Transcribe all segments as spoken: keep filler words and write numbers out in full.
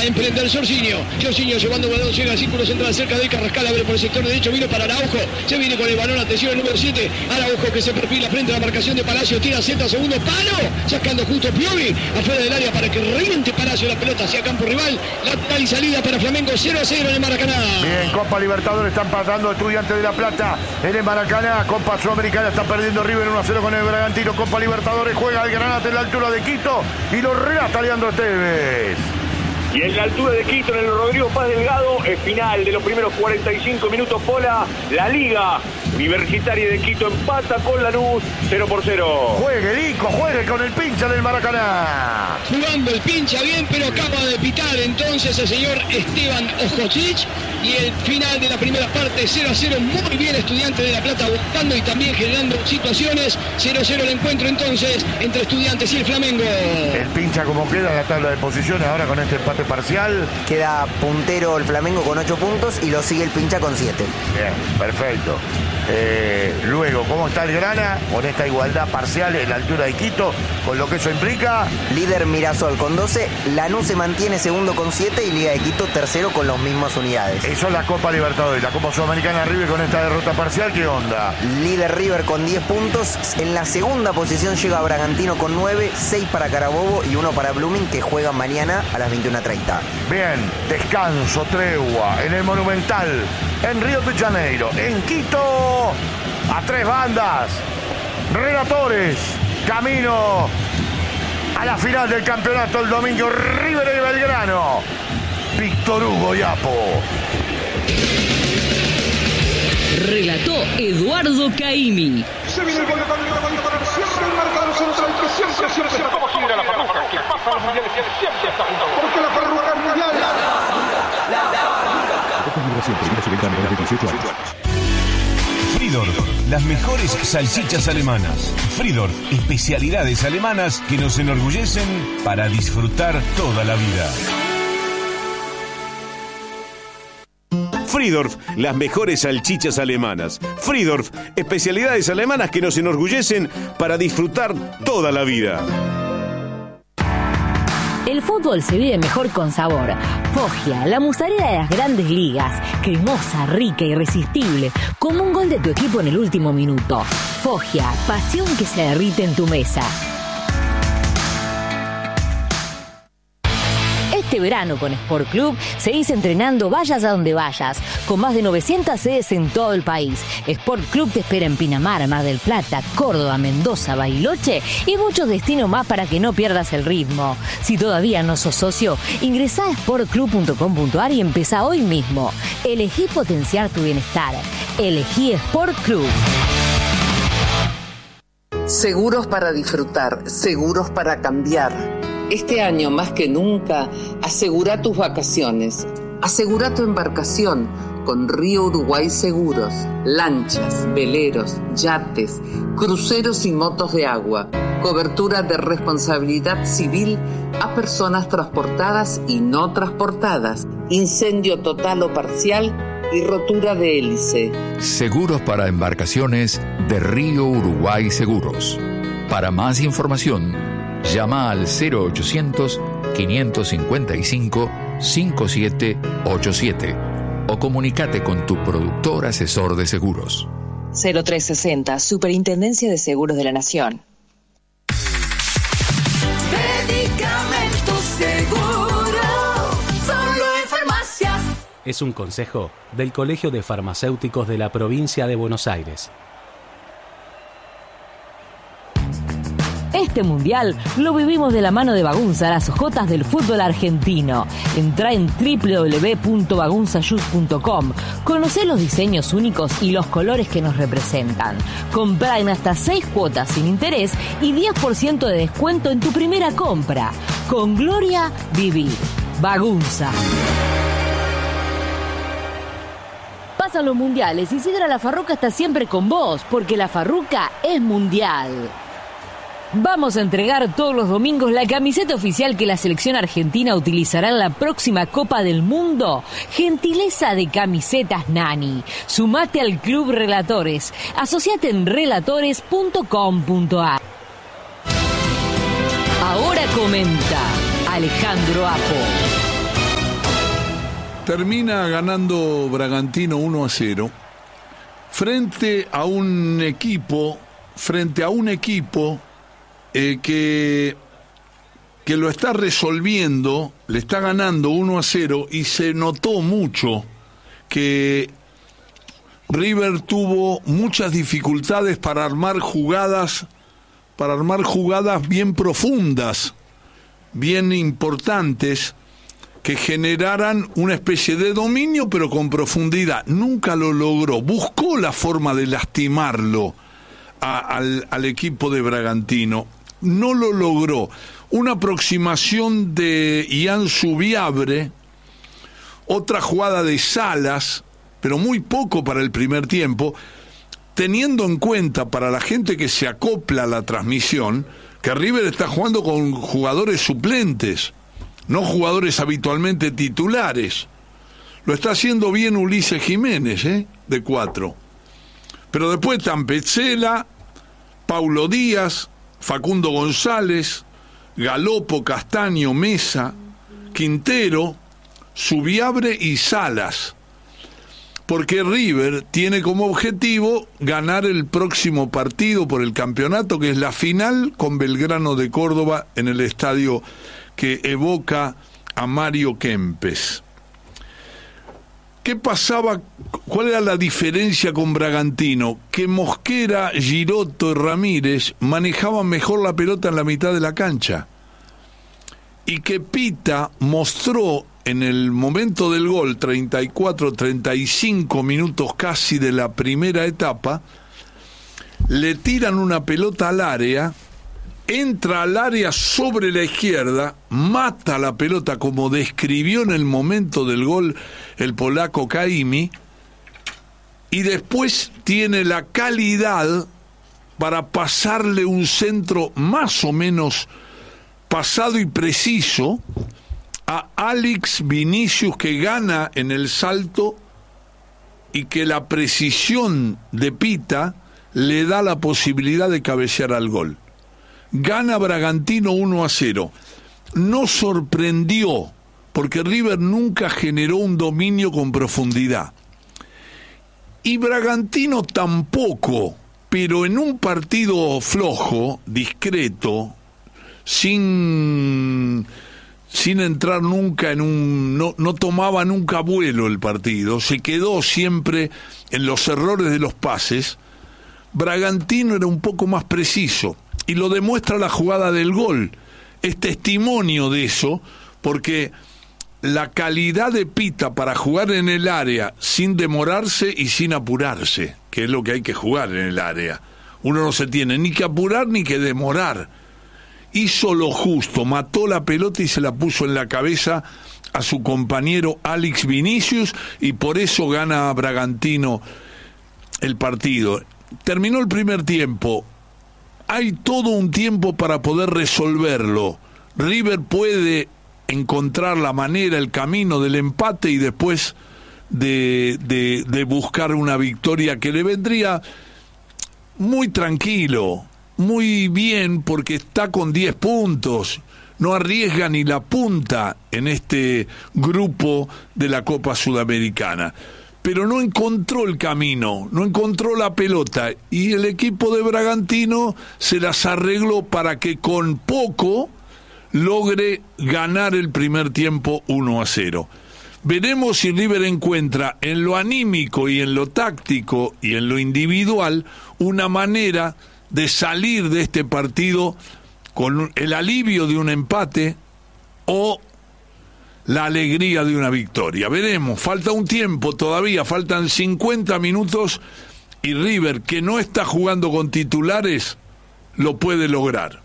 emprender Jorginho. Jorginho llevando balón, llega al círculo central cerca de Carrascal, abre por el sector derecho, vino para Araujo, se viene con el balón, atención el número siete, Araujo que se perfila frente a la marcación de Palacio, tira Z, segundo palo, sacando justo Piovi, afuera del área para que reviente Palacio la pelota hacia campo rival, lateral y salida para Flamengo, cero a cero en el Maracaná. Bien, Copa Libertadores están pasando Estudiantes de La Plata en el Maracaná, Copa Sudamericana está perdiendo River uno a cero con el Bragantino, Copa Libertadores juega el Granate en la altura de Quito y lo relata Leandro Esteves. Y en la altura de Quito, en el Rodrigo Paz Delgado, el final de los primeros cuarenta y cinco minutos, Pola, la Liga Universitaria de Quito empata con Lanús cero por cero. Juegue, Lico, juegue con el pincha del Maracaná. Jugando el pincha bien, pero acaba de pitar entonces el señor Esteban Ojocic. Y el final de la primera parte, cero a cero, muy bien Estudiantes de La Plata buscando y también generando situaciones. cero a cero el encuentro entonces entre Estudiantes y el Flamengo. El pincha como queda en la tabla de posiciones ahora con este empate parcial. Queda puntero el Flamengo con ocho puntos y lo sigue el pincha con siete. Bien, perfecto. Eh, luego, ¿cómo está el Grana? Con esta igualdad parcial en la altura de Quito, con lo que eso implica. Líder Mirasol con doce, Lanús se mantiene segundo con siete y Liga de Quito tercero con las mismas unidades. Eso es la Copa Libertadores, la Copa Sudamericana. River con esta derrota parcial, ¿qué onda? Líder River con diez puntos, en la segunda posición llega Bragantino con nueve, seis para Carabobo y uno para Blooming que juega mañana a las veintiuna treinta. Bien, descanso, tregua en el Monumental, en Río de Janeiro, en Quito. A tres bandas, relatores, camino a la final del campeonato el domingo, River y Belgrano. Víctor Hugo Yapo. Relató Eduardo Caimi. Se viene el gol de siempre el marcador central que siempre, siempre está. ¿Cómo sigue la Farruca? Que pasa los mundiales siempre está junto. Porque la Farruca es mundial. Fridor, las mejores salchichas alemanas. Fridor, especialidades alemanas que nos enorgullecen para disfrutar toda la vida. Fridorf, las mejores salchichas alemanas. Fridorf, especialidades alemanas que nos enorgullecen para disfrutar toda la vida. El fútbol se vive mejor con sabor. Foggia, la mozzarella de las grandes ligas. Cremosa, rica, irresistible. Como un gol de tu equipo en el último minuto. Foggia, pasión que se derrite en tu mesa. Este verano con Sport Club seguís entrenando vayas a donde vayas, con más de novecientas sedes en todo el país. Sport Club te espera en Pinamar, Mar del Plata, Córdoba, Mendoza, Bariloche y muchos destinos más para que no pierdas el ritmo. Si todavía no sos socio, ingresá a sport club punto com punto a r y empezá hoy mismo. Elegí potenciar tu bienestar. Elegí Sport Club. Seguros para disfrutar, seguros para cambiar. Este año más que nunca, asegura tus vacaciones. Asegura tu embarcación con Río Uruguay Seguros. Lanchas, veleros, yates, cruceros y motos de agua. Cobertura de responsabilidad civil a personas transportadas y no transportadas. Incendio total o parcial y rotura de hélice. Seguros para embarcaciones de Río Uruguay Seguros. Para más información, llama al cero ochocientos, quinientos cincuenta y cinco, cincuenta y siete ochenta y siete o comunícate con tu productor asesor de seguros. cero tres sesenta, Superintendencia de Seguros de la Nación. Medicamentos Seguro, solo en farmacias. Es un consejo del Colegio de Farmacéuticos de la Provincia de Buenos Aires. Este mundial lo vivimos de la mano de Bagunza, las jotas del fútbol argentino. Entrá en doble u doble u doble u punto bagunza shoes punto com. Conocé los diseños únicos y los colores que nos representan. Comprá en hasta seis cuotas sin interés y diez por ciento de descuento en tu primera compra. Con Gloria, vivir. Bagunza. Pasan los mundiales y Sidra La Farruca está siempre con vos, porque La Farruca es mundial. Vamos a entregar todos los domingos la camiseta oficial que la selección argentina utilizará en la próxima Copa del Mundo. Gentileza de Camisetas Nani. Sumate al Club Relatores. Asociate en relatores punto com punto a r. Ahora comenta Alejandro Apo. termina ganando Bragantino uno a cero frente a un equipo, frente a un equipo eh, que, que lo está resolviendo, le está ganando uno a cero y se notó mucho que River tuvo muchas dificultades para armar jugadas, para armar jugadas bien profundas, bien importantes, que generaran una especie de dominio pero con profundidad. Nunca lo logró. Buscó la forma de lastimarlo a, al, al equipo de Bragantino. No lo logró. Una aproximación de Ian Subiabre, otra jugada de Salas, pero muy poco para el primer tiempo, teniendo en cuenta para la gente que se acopla a la transmisión que River está jugando con jugadores suplentes, no jugadores habitualmente titulares. Lo está haciendo bien Ulises Jiménez, ¿eh? de cuatro. Pero después están Petzela, Paulo Díaz, Facundo González, Galopo, Castaño, Mesa, Quintero, Subiabre y Salas. Porque River tiene como objetivo ganar el próximo partido por el campeonato, que es la final con Belgrano de Córdoba en el estadio que evoca a Mario Kempes. ¿Qué pasaba? ¿Cuál era la diferencia con Bragantino? Que Mosquera, Giroto y Ramírez manejaban mejor la pelota en la mitad de la cancha. Y que Pita mostró en el momento del gol, treinta y cuatro, treinta y cinco minutos casi de la primera etapa, le tiran una pelota al área, entra al área sobre la izquierda, mata la pelota como describió en el momento del gol el polaco Caimi, y después tiene la calidad para pasarle un centro más o menos pasado y preciso a Alex Vinicius, que gana en el salto y que la precisión de Pita le da la posibilidad de cabecear al gol. Gana Bragantino uno a cero. No sorprendió, porque River nunca generó un dominio con profundidad. Y Bragantino tampoco, pero en un partido flojo, discreto, sin... sin entrar nunca en un... No, no tomaba nunca vuelo el partido, se quedó siempre en los errores de los pases. Bragantino era un poco más preciso, y lo demuestra la jugada del gol. Es testimonio de eso, porque la calidad de Pita para jugar en el área sin demorarse y sin apurarse, que es lo que hay que jugar en el área. Uno no se tiene ni que apurar ni que demorar. Hizo lo justo, mató la pelota y se la puso en la cabeza a su compañero Alex Vinicius, y por eso gana Bragantino el partido. Terminó el primer tiempo. Hay todo un tiempo para poder resolverlo. River puede encontrar la manera, el camino del empate y después de, de, de buscar una victoria que le vendría muy tranquilo, muy bien, porque está con diez puntos, no arriesga ni la punta en este grupo de la Copa Sudamericana, pero no encontró el camino, no encontró la pelota, y el equipo de Bragantino se las arregló para que con poco logre ganar el primer tiempo uno a cero. Veremos si River encuentra en lo anímico y en lo táctico y en lo individual una manera de salir de este partido con el alivio de un empate o la alegría de una victoria. Veremos, falta un tiempo todavía, faltan cincuenta minutos, y River, que no está jugando con titulares, lo puede lograr.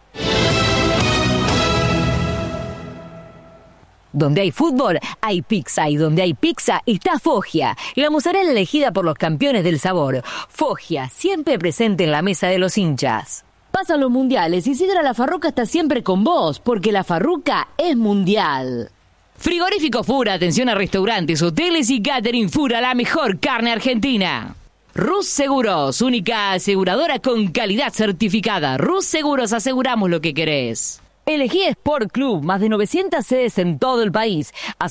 Donde hay fútbol, hay pizza, y donde hay pizza está Foggia, la mozzarella elegida por los campeones del sabor. Foggia, siempre presente en la mesa de los hinchas. Pasan los mundiales y Sidra La Farruca está siempre con vos, porque La Farruca es mundial. Frigorífico Fura, atención a restaurantes, hoteles y catering. Fura, la mejor carne argentina. Rus Seguros, única aseguradora con calidad certificada. Rus Seguros, aseguramos lo que querés. Elegí Sport Club, más de novecientas sedes en todo el país.